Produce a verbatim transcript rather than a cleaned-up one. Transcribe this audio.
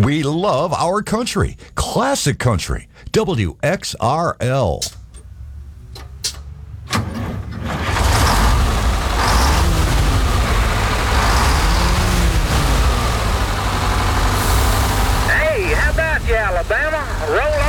We love our country. Classic country. W X R L. Hey, how about you, Alabama? Roll